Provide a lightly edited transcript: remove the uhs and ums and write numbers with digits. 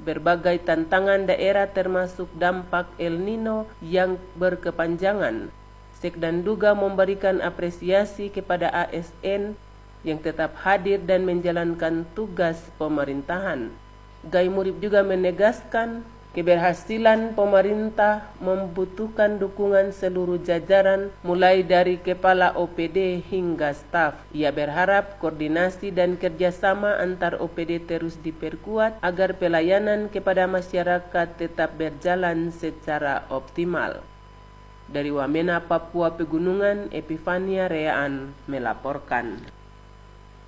berbagai tantangan daerah termasuk dampak El Nino yang berkepanjangan. Sekdan juga memberikan apresiasi kepada ASN yang tetap hadir dan menjalankan tugas pemerintahan. Gai Murib juga menegaskan keberhasilan pemerintah membutuhkan dukungan seluruh jajaran mulai dari kepala OPD hingga staf. Ia berharap koordinasi dan kerjasama antar OPD terus diperkuat agar pelayanan kepada masyarakat tetap berjalan secara optimal. Dari Wamena, Papua Pegunungan, Epifania Reaan melaporkan.